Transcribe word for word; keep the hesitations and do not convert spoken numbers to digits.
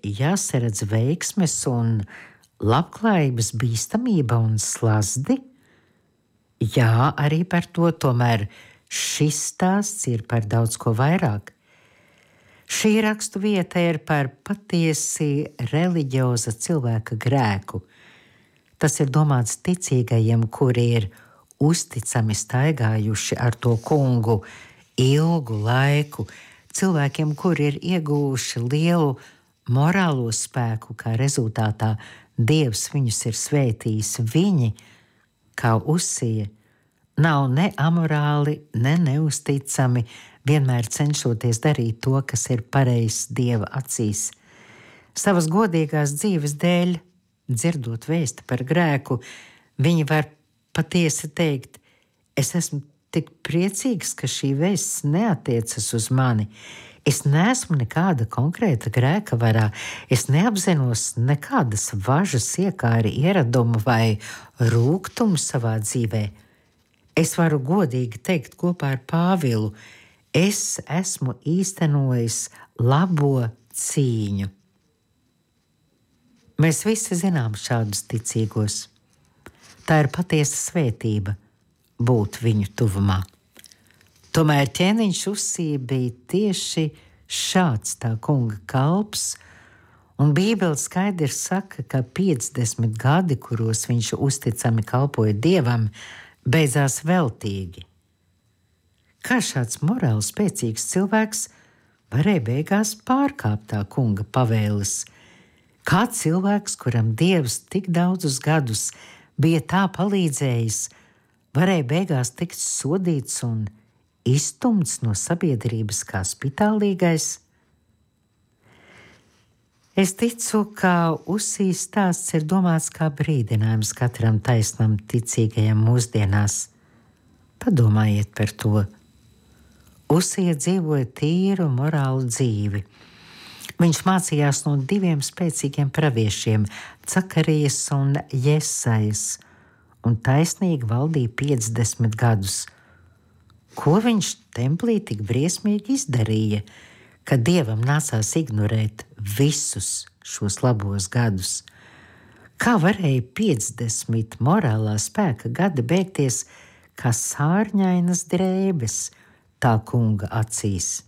jāsaredz veiksmes un labklājības bīstamība un slazdi? Jā, arī par to, tomēr šis stāsts ir par daudz ko vairāk. Šī rakstu vieta ir par patiesi reliģioza cilvēka grēku. Tas ir domāts ticīgajiem, kuri ir uzticami staigājuši ar to kungu ilgu laiku, cilvēkiem, kuri ir ieguvuši lielu morālo spēku, kā rezultātā Dievs viņus ir svētījis. Viņi, kā Uzija, nav ne amorāli, ne neusticami, vienmēr cenšoties darīt to, kas ir pareizs Dieva acīs. Savas godīgās dzīves dēļ, dzirdot vēsti par grēku, viņi var patiesi teikt: es esmu tik priecīgs, ka šī vēsts neatiecas uz mani. Es neesmu nekāda konkrēta grēka varā, es neapzinos nekādas važas, iekāri, ieradumu vai rūgtumu savā dzīvē. Es varu godīgi teikt kopā ar Pāvilu: es esmu īstenojis labo cīņu. Mēs visi zinām šādus ticīgos. Tā ir patiesa svētība būt viņu tuvumā. Tomēr ķēniņš Uzija bija tieši šāds tā kunga kalps, un Bībele skaidri saka, ka piecdesmit gadi, kuros viņš uzticami kalpoja Dievam, beidzās veltīgi. Kā šāds morāli spēcīgs cilvēks varēja beigās pārkāpt tā kunga pavēles? Kā cilvēks, kuram Dievs tik daudzus gadus bija tā palīdzējis, varēja beigās tikt sodīts un izstumts no sabiedrības kā spitālīgais? Es ticu, ka Uzijas stāsts ir domāts kā brīdinājums katram taisnam ticīgajam mūsdienās. Padomājiet par to. Uzija dzīvoja tīru morālu dzīvi. Viņš mācījās no diviem spēcīgiem praviešiem, Cakarijas un Jesajas, un taisnīgi valdīja piecdesmit gadus. Ko viņš templī tik briesmīgi izdarīja, ka Dievam nācās ignorēt visus šos labos gadus? Kā varēja piecdesmit morālā spēka gadi beigties kā sārņainas drēbes tā kunga acīs?